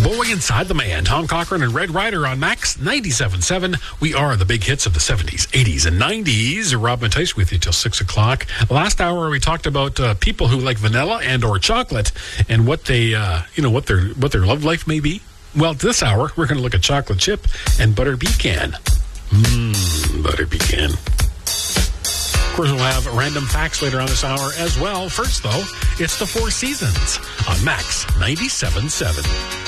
Boy Inside the Man, Tom Cochran and Red Ryder on Max 97.7. We are the big hits of the 70s, 80s, and 90s. Rob Mattice with you till 6 o'clock. Last hour, we talked about people who like vanilla and or chocolate and what they, what their love life may be. Well, this hour, we're going to look at chocolate chip and butter pecan. Butter pecan. Of course, we'll have random facts later on this hour as well. First, though, it's the Four Seasons on Max 97.7.